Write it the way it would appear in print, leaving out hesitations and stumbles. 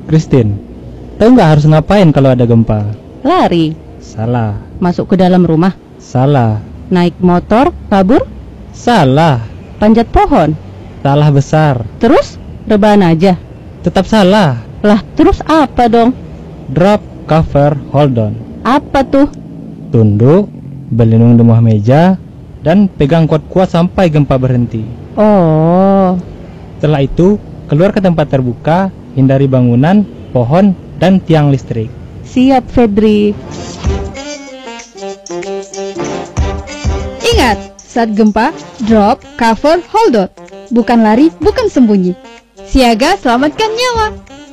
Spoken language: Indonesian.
Christine, tahu nggak harus ngapain kalau ada gempa? Lari. Salah. Masuk ke dalam rumah. Salah. Naik motor, kabur. Salah. Panjat pohon. Salah besar. Terus rebahan aja. Tetap salah. Lah, terus apa dong? Drop, cover, hold on. Apa tuh? Tunduk, berlindung di bawah meja, dan pegang kuat-kuat sampai gempa berhenti. Oh. Setelah itu, keluar ke tempat terbuka, hindari bangunan, pohon, dan tiang listrik. Siap, Fedri. Ingat, saat gempa, drop, cover, hold on. Bukan lari, bukan sembunyi. Siaga, selamatkan nyawa.